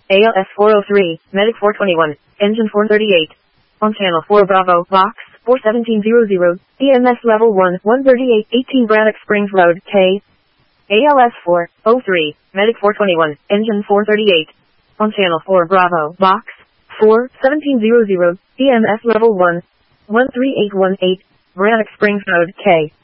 ALS 403, Medic 421, Engine 438. On channel 4 Bravo, Box 41700, EMS level 1, 138, 18 Braddock Springs Road, K. ALS 403, Medic 421, Engine 438. On channel 4 Bravo, Box 41700, EMS level 1, 13818, Braddock Springs Road, K.